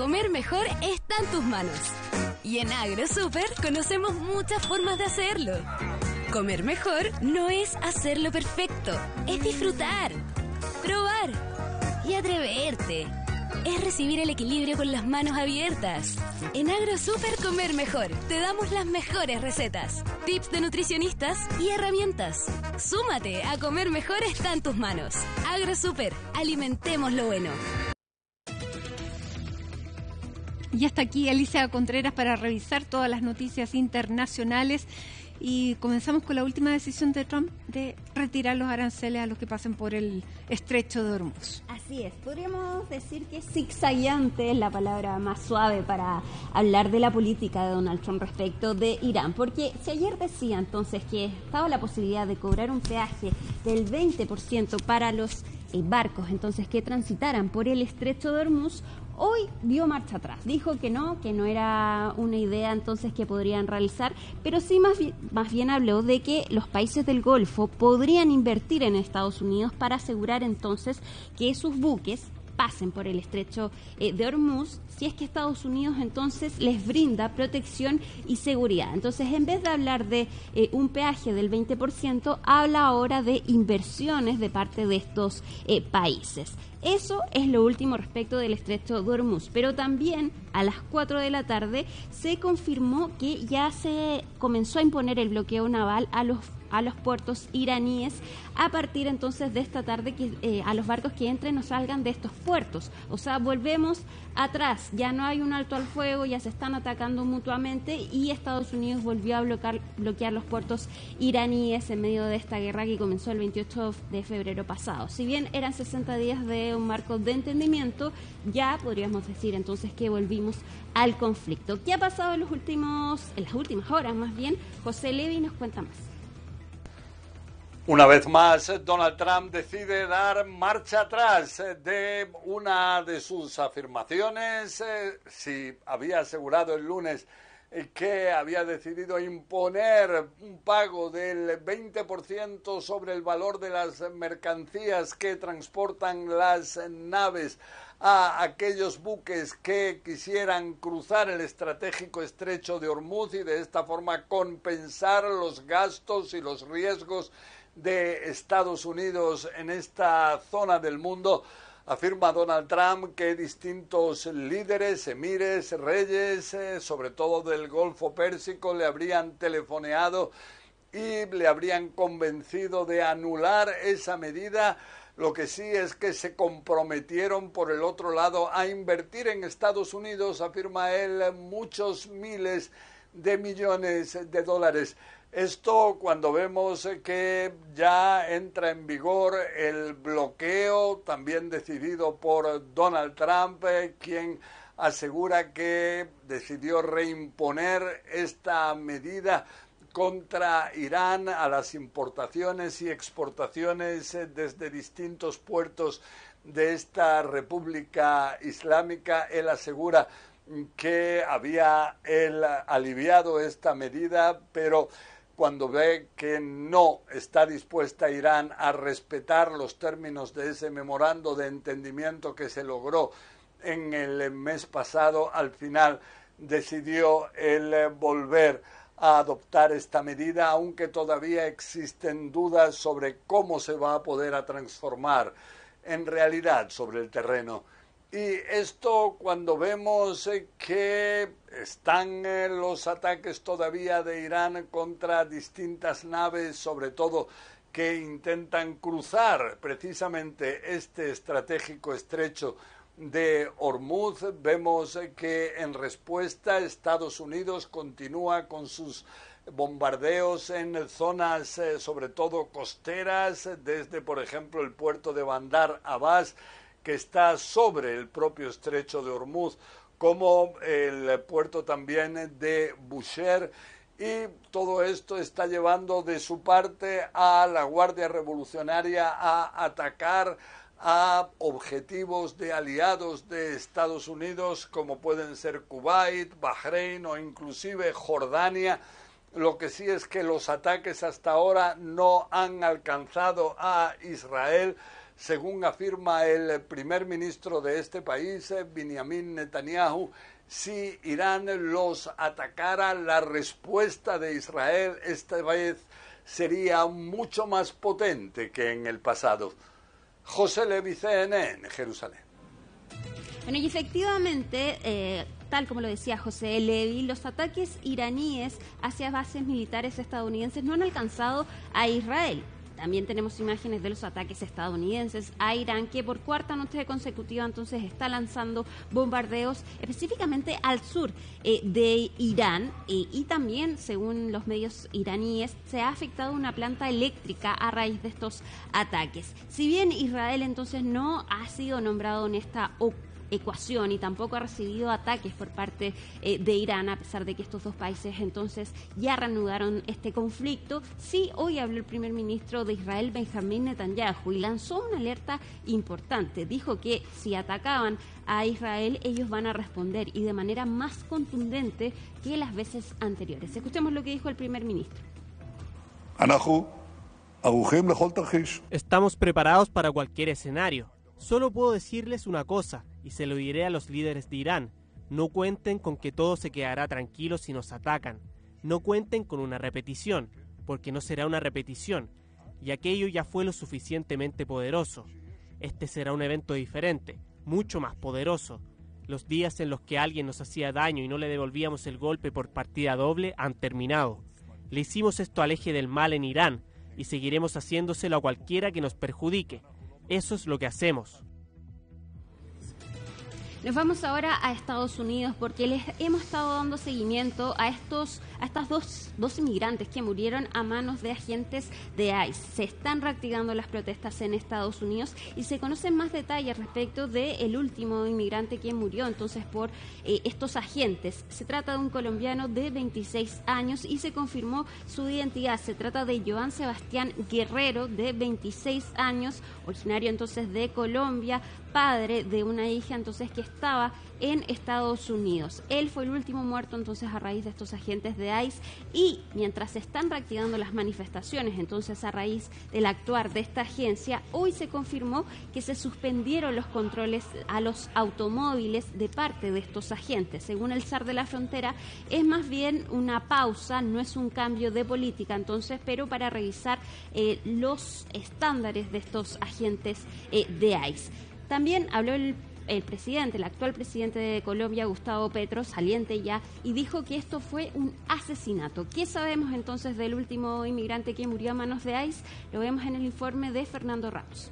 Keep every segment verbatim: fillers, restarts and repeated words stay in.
Comer mejor está en tus manos. Y en AgroSuper conocemos muchas formas de hacerlo. Comer mejor no es hacerlo perfecto, es disfrutar, probar y atreverte. Es recibir el equilibrio con las manos abiertas. En AgroSuper Comer Mejor te damos las mejores recetas, tips de nutricionistas y herramientas. Súmate a Comer Mejor está en tus manos. AgroSuper, alimentemos lo bueno. Y hasta aquí Alicia Contreras para revisar todas las noticias internacionales. Y comenzamos con la última decisión de Trump de retirar los aranceles a los que pasen por el estrecho de Hormuz. Así es, podríamos decir que zigzagueante es la palabra más suave para hablar de la política de Donald Trump respecto de Irán, porque si ayer decía entonces que estaba la posibilidad de cobrar un peaje del veinte por ciento para los eh, barcos entonces que transitaran por el estrecho de Hormuz, hoy dio marcha atrás, dijo que no, que no era una idea entonces que podrían realizar, pero sí más bien, más bien habló de que los países del Golfo podrían invertir en Estados Unidos para asegurar entonces que sus buques pasen por el estrecho eh, de Hormuz, si es que Estados Unidos entonces les brinda protección y seguridad. Entonces, en vez de hablar de eh, un peaje del veinte por ciento, habla ahora de inversiones de parte de estos eh, países. Eso es lo último respecto del estrecho de Hormuz, pero también a las cuatro de la tarde se confirmó que ya se comenzó a imponer el bloqueo naval a los a los puertos iraníes a partir entonces de esta tarde, que eh, a los barcos que entren o salgan de estos puertos. O sea, volvemos atrás, ya no hay un alto al fuego, ya se están atacando mutuamente y Estados Unidos volvió a bloquear, bloquear los puertos iraníes en medio de esta guerra que comenzó el veintiocho de febrero pasado. Si bien eran sesenta días de un marco de entendimiento, ya podríamos decir entonces que volvimos al conflicto. ¿Qué ha pasado en los últimos, en las últimas horas más bien? José Levi nos cuenta más. Una vez más, Donald Trump decide dar marcha atrás de una de sus afirmaciones. Eh, si había asegurado el lunes eh, que había decidido imponer un pago del veinte por ciento sobre el valor de las mercancías que transportan las naves a aquellos buques que quisieran cruzar el estratégico estrecho de Hormuz y de esta forma compensar los gastos y los riesgos de Estados Unidos en esta zona del mundo, afirma Donald Trump que distintos líderes, emires, reyes, eh, sobre todo del Golfo Pérsico, le habrían telefoneado y le habrían convencido de anular esa medida. Lo que sí es que se comprometieron por el otro lado a invertir en Estados Unidos, afirma él, muchos miles de millones de dólares. Esto cuando vemos que ya entra en vigor el bloqueo, también decidido por Donald Trump, eh, quien asegura que decidió reimponer esta medida contra Irán a las importaciones y exportaciones eh, desde distintos puertos de esta República Islámica. Él asegura que había él aliviado esta medida, pero cuando ve que no está dispuesta Irán a respetar los términos de ese memorando de entendimiento que se logró en el mes pasado, al final decidió el volver a adoptar esta medida, aunque todavía existen dudas sobre cómo se va a poder a transformar en realidad sobre el terreno. Y esto cuando vemos que están los ataques todavía de Irán contra distintas naves, sobre todo que intentan cruzar precisamente este estratégico estrecho de Hormuz, vemos que en respuesta Estados Unidos continúa con sus bombardeos en zonas eh, sobre todo costeras, desde por ejemplo el puerto de Bandar Abbas, que está sobre el propio estrecho de Hormuz, como el puerto también de Bushehr, y todo esto está llevando de su parte a la Guardia Revolucionaria a atacar a objetivos de aliados de Estados Unidos, como pueden ser Kuwait, Bahrein o inclusive Jordania. Lo que sí es que los ataques hasta ahora no han alcanzado a Israel, según afirma el primer ministro de este país, Benjamin Netanyahu. Si Irán los atacara, la respuesta de Israel esta vez sería mucho más potente que en el pasado. José Levi, C N N, Jerusalén. Bueno, y efectivamente, eh, tal como lo decía José Levi, los ataques iraníes hacia bases militares estadounidenses no han alcanzado a Israel. También tenemos imágenes de los ataques estadounidenses a Irán, que por cuarta noche consecutiva entonces está lanzando bombardeos específicamente al sur eh, de Irán eh, y también, según los medios iraníes, se ha afectado una planta eléctrica a raíz de estos ataques. Si bien Israel entonces no ha sido nombrado en esta operación, ecuación y tampoco ha recibido ataques por parte eh, de Irán, a pesar de que estos dos países entonces ya reanudaron este conflicto. Sí, hoy habló el primer ministro de Israel, Benjamin Netanyahu, y lanzó una alerta importante. Dijo que si atacaban a Israel, ellos van a responder y de manera más contundente que las veces anteriores. Escuchemos lo que dijo el primer ministro. Estamos preparados para cualquier escenario. Solo puedo decirles una cosa, y se lo diré a los líderes de Irán: no cuenten con que todo se quedará tranquilo si nos atacan. No cuenten con una repetición, porque no será una repetición, y aquello ya fue lo suficientemente poderoso. Este será un evento diferente, mucho más poderoso. Los días en los que alguien nos hacía daño y no le devolvíamos el golpe por partida doble han terminado. Le hicimos esto al eje del mal en Irán, y seguiremos haciéndoselo a cualquiera que nos perjudique. Eso es lo que hacemos. Nos vamos ahora a Estados Unidos porque les hemos estado dando seguimiento a estos a estas dos, dos inmigrantes que murieron a manos de agentes de I C E. Se están reactivando las protestas en Estados Unidos y se conocen más detalles respecto del último inmigrante que murió entonces por eh, estos agentes. Se trata de un colombiano de veintiséis años y se confirmó su identidad. Se trata de Joan Sebastián Guerrero, de veintiséis años, originario entonces de Colombia, padre de una hija entonces que estaba en Estados Unidos. Él fue el último muerto entonces a raíz de estos agentes de I C E, y mientras se están reactivando las manifestaciones entonces a raíz del actuar de esta agencia, hoy se confirmó que se suspendieron los controles a los automóviles de parte de estos agentes. Según el zar de la frontera, es más bien una pausa, no es un cambio de política entonces, pero para revisar eh, los estándares de estos agentes eh, de I C E. También habló el, el presidente, el actual presidente de Colombia, Gustavo Petro, saliente ya, y dijo que esto fue un asesinato. ¿Qué sabemos entonces del último inmigrante que murió a manos de I C E? Lo vemos en el informe de Fernando Ramos.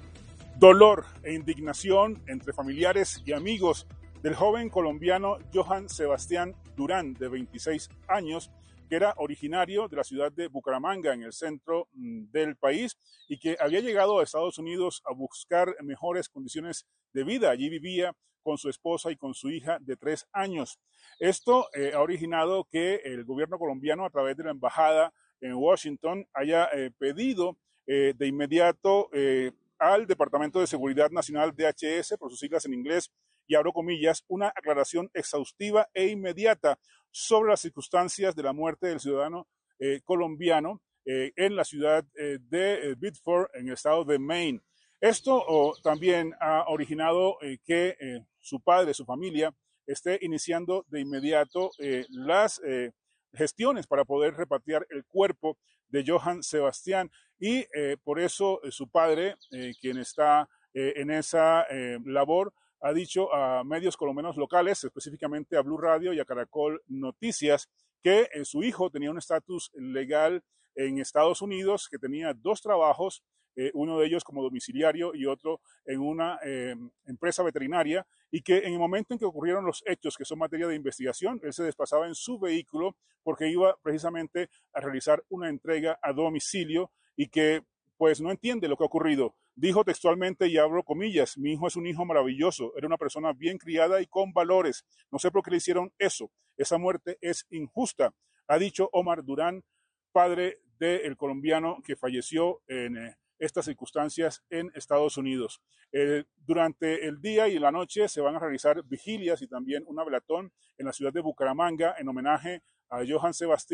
Dolor e indignación entre familiares y amigos del joven colombiano Johan Sebastián Durán, de veintiséis años, que era originario de la ciudad de Bucaramanga, en el centro del país, y que había llegado a Estados Unidos a buscar mejores condiciones de vida. Allí vivía con su esposa y con su hija de tres años. Esto eh, ha originado que el gobierno colombiano, a través de la embajada en Washington, haya eh, pedido eh, de inmediato eh, al Departamento de Seguridad Nacional, D H S, por sus siglas en inglés, y abro comillas, una aclaración exhaustiva e inmediata sobre las circunstancias de la muerte del ciudadano eh, colombiano eh, en la ciudad eh, de eh, Biddeford, en el estado de Maine. Esto oh, también ha originado eh, que eh, su padre, su familia, esté iniciando de inmediato eh, las eh, gestiones para poder repatriar el cuerpo de Johan Sebastián, y eh, por eso eh, su padre, eh, quien está eh, en esa eh, labor, ha dicho a medios colombianos locales, específicamente a Blue Radio y a Caracol Noticias, que eh, su hijo tenía un estatus legal en Estados Unidos, que tenía dos trabajos, eh, uno de ellos como domiciliario y otro en una eh, empresa veterinaria, y que en el momento en que ocurrieron los hechos que son materia de investigación, él se desplazaba en su vehículo porque iba precisamente a realizar una entrega a domicilio, y que pues no entiende lo que ha ocurrido. Dijo textualmente, y abro comillas, mi hijo es un hijo maravilloso, era una persona bien criada y con valores. No sé por qué le hicieron eso. Esa muerte es injusta, ha dicho Omar Durán, padre del colombiano que falleció en eh, estas circunstancias en Estados Unidos. Eh, durante el día y la noche se van a realizar vigilias y también una velatón en la ciudad de Bucaramanga en homenaje a Johan Sebastián,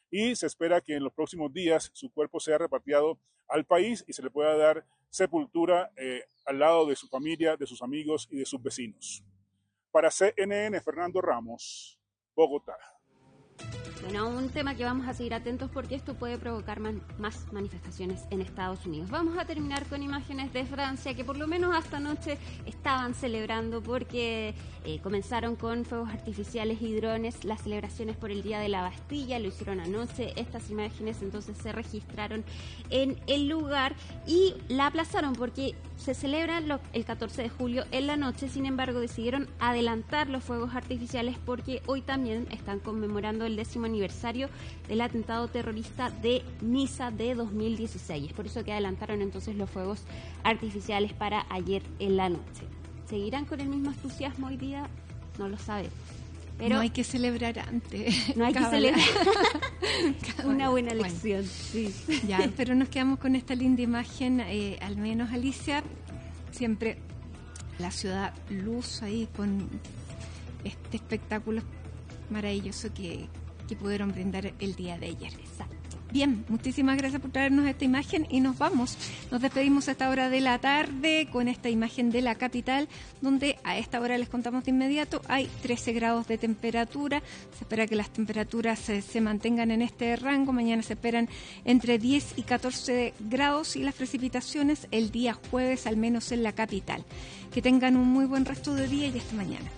y se espera que en los próximos días su cuerpo sea repatriado al país y se le pueda dar sepultura eh, al lado de su familia, de sus amigos y de sus vecinos. Para C N N, Fernando Ramos, Bogotá. Bueno, un tema que vamos a seguir atentos porque esto puede provocar man, más manifestaciones en Estados Unidos. Vamos a terminar con imágenes de Francia que por lo menos hasta anoche estaban celebrando porque eh, comenzaron con fuegos artificiales y drones las celebraciones por el Día de la Bastilla, lo hicieron anoche. Estas imágenes entonces se registraron en el lugar y la aplazaron porque se celebra lo, el catorce de julio en la noche. Sin embargo, decidieron adelantar los fuegos artificiales porque hoy también están conmemorando el décimo aniversario del atentado terrorista de Niza de dos mil dieciséis. Por eso que adelantaron entonces los fuegos artificiales para ayer en la noche. ¿Seguirán con el mismo entusiasmo hoy día? No lo sabemos. Pero no hay que celebrar antes. No hay que celebrar. Una buena bueno. lección. Sí. Ya, pero nos quedamos con esta linda imagen, eh, al menos Alicia, siempre la ciudad luz ahí con este espectáculo maravilloso que, que pudieron brindar el día de ayer. Exacto. Bien, muchísimas gracias por traernos esta imagen y nos vamos. Nos despedimos a esta hora de la tarde con esta imagen de la capital, donde a esta hora les contamos de inmediato, hay trece grados de temperatura. Se espera que las temperaturas se, se mantengan en este rango. Mañana se esperan entre diez y catorce grados y las precipitaciones el día jueves, al menos en la capital. Que tengan un muy buen resto de día y hasta mañana.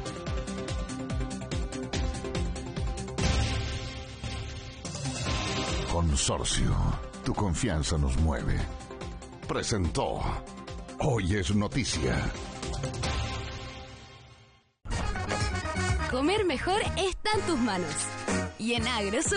Consorcio, tu confianza nos mueve. Presentó Hoy es Noticia. Comer mejor está en tus manos. Y en Agro